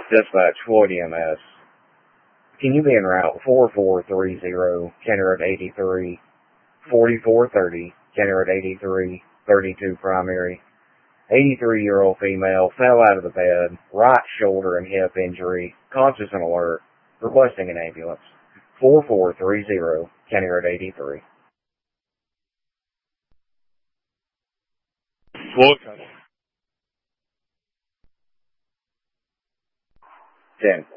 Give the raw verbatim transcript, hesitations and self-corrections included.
Dispatch, Floyd E M S. Can you be en route four four three zero, County Road eighty-three, forty-four thirty, County Road eighty-three, thirty-two primary. eighty-three-year-old female fell out of the bed, right shoulder and hip injury, conscious and alert, requesting an ambulance. four four three zero, County Road eighty-three. Floyd. ten.